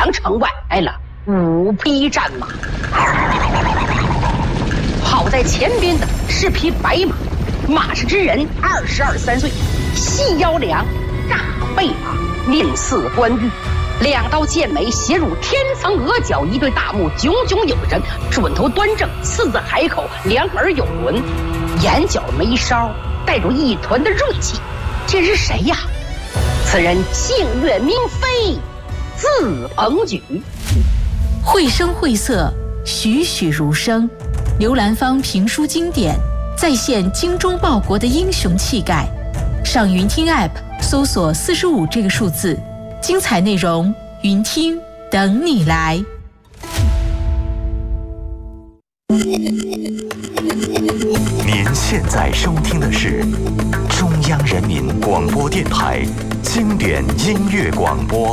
两城外来了5匹战马，跑在前边的是匹白马，马氏之人22、3岁，细腰梁，大背马，面似关羽。2道剑眉斜入天层额角，一对大目炯炯有神，准头端正，四字海口，两耳有轮，眼角眉梢带着一团的锐气。这是谁呀？此人姓岳名飞，字鹏举。 绘声绘色，栩栩如生，刘兰芳评书经典，再现精忠报国的英雄气概。上云听 App 搜索45这个数字，精彩内容云听等你来。 您现在收听的是中央人民广播电台经典音乐广播。